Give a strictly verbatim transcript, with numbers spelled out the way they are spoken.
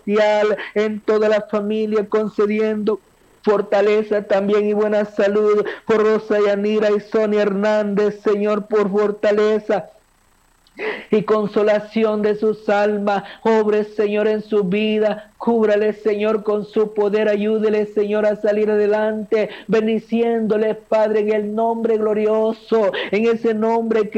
celestial en toda la familia, concediendo fortaleza también y buena salud por Rosa Yanira y Sonia Hernández, Señor, por fortaleza y consolación de sus almas. Obre, Señor, en su vida. Cúbrale, Señor, con su poder. Ayúdele, Señor, a salir adelante, bendiciéndole, Padre, en el nombre glorioso, en ese nombre que